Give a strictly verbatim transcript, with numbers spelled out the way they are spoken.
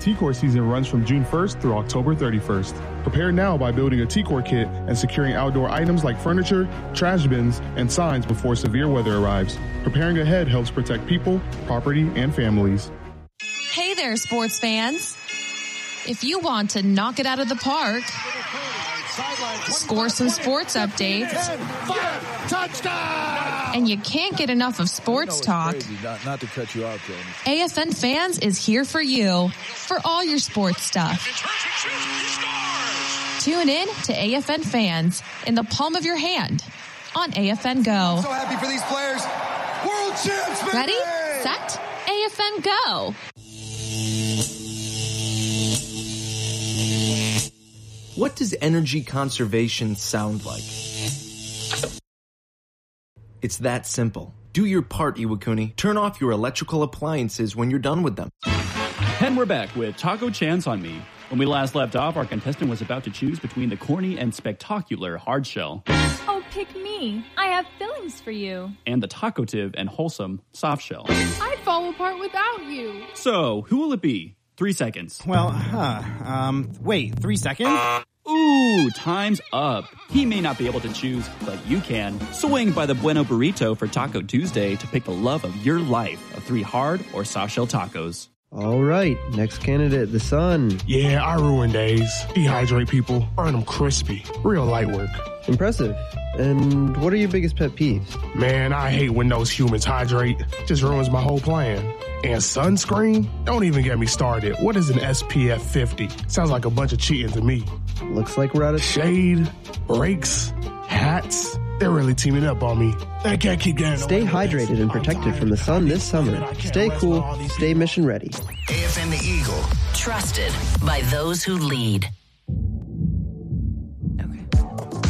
T-Core season runs from June first through October thirty-first. Prepare now by building a T-Core kit and securing outdoor items like furniture, trash bins, and signs before severe weather arrives. Preparing ahead helps protect people, property, and families. Hey there, sports fans. If you want to knock it out of the park, score some sports updates, and you can't get enough of sports talk, not, not to cut you out, Jamie. A F N Fans is here for you for all your sports stuff. Tune in to A F N Fans in the palm of your hand on A F N Go. I'm so happy for these players. World champs, baby! Ready, set, A F N Go. What does energy conservation sound like? It's that simple. Do your part, Iwakuni. Turn off your electrical appliances when you're done with them. And we're back with Taco Chance on Me. When we last left off, our contestant was about to choose between the corny and spectacular hard shell Oh, pick me. I have feelings for you. and the tacotive and wholesome soft shell. I'd fall apart without you. So, who will it be? Three seconds. Well, huh, um, wait, three seconds? Ooh, time's up. He may not be able to choose, but you can. Swing by the Bueno Burrito for Taco Tuesday to pick the love of your life of three hard or soft shell tacos. All right, next candidate, the sun. Yeah, I ruin days. Dehydrate people, burn them crispy. Real light work. Impressive. And what are your biggest pet peeves? Man, I hate when those humans hydrate. Just ruins my whole plan. And sunscreen? Don't even get me started. What is an S P F fifty? Sounds like a bunch of cheating to me. Looks like we're out of shade, brakes, hats. They're really teaming up on me. I can't keep getting Stay hydrated and protected from the sun this summer. Stay cool, stay mission ready. A F N The Eagle. Trusted by those who lead.